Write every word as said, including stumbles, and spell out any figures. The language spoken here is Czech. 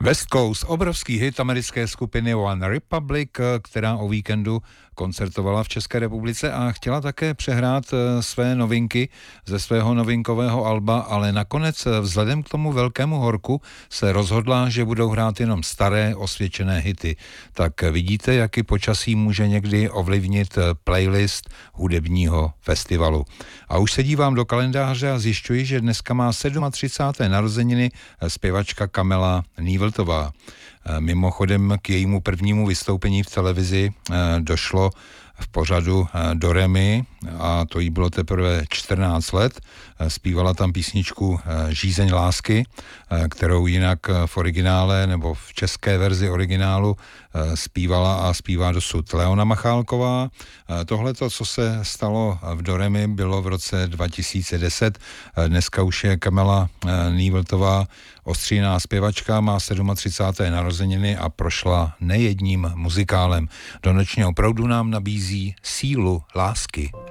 West Coast, obrovský hit americké skupiny One Republic, která o víkendu koncertovala v České republice a chtěla také přehrát své novinky ze svého novinkového alba, ale nakonec vzhledem k tomu velkému horku se rozhodla, že budou hrát jenom staré osvědčené hity. Tak vidíte, jak i počasí může někdy ovlivnit playlist hudebního festivalu. A už se dívám do kalendáře a zjišťuji, že dneska má třicáté sedmé narozeniny zpěvačka Kamela Nývltová. Mimochodem k jejímu prvnímu vystoupení v televizi došlo v pořadu Do Re Mi a to jí bylo teprve čtrnáct let. Zpívala tam písničku Žízeň lásky, kterou jinak v originále nebo v české verzi originálu zpívala a zpívá dosud Leona Machálková. Tohleto, co se stalo v Do Re Mi, bylo v roce dva tisíce deset. Dneska už je Kamela Nývltová ostříjná zpěvačka, má třicáté sedmé narozeniny a prošla nejedním muzikálem. Do nočního proudu nám nabízí Sílu lásky.